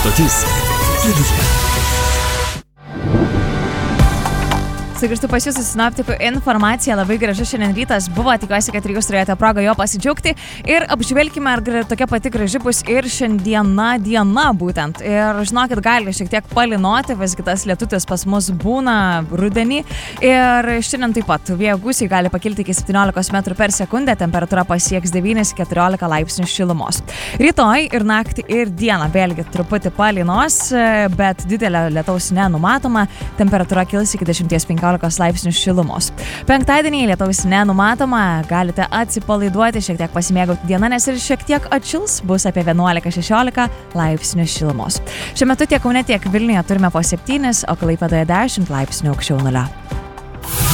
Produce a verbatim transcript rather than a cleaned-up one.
stotis Giliškė. Sugrįžtu pas jūsų sinoptikų informaciją, labai gražu šiandien rytas buvo, tikiuosi, kad ir jūs turėjote progą jo pasidžiaugti ir apžvelkime, ar tokia pati graži bus ir šiandiena diena būtent. Ir žinokit, gali šiek tiek palinoti, visgi tas lietutis pas mus būna rudenį ir šiandien taip pat vėjo gūsiai gali pakilti iki septyniolikos metrų per sekundę, temperatūra pasieks devynis keturiolika laipsnių šilumos. Rytoj ir naktį ir dieną vėlgi truputį palinos, bet didelė lietaus nenumatoma, temperatūra kils iki dešimties penkiolikos laipsnių šilumos. Penktadienį lietaus nenumatoma, galite atsipalaiduoti, šiek tiek pasimėgauti dieną, nes ir šiek tiek atšils, bus apie vienuolika šešiolika laipsnių šilumos. Šiuo metu tiek Kaune, tiek Vilniuje turime po septynis, o Klaipėdoje dešimt laipsnių aukščiau nulio.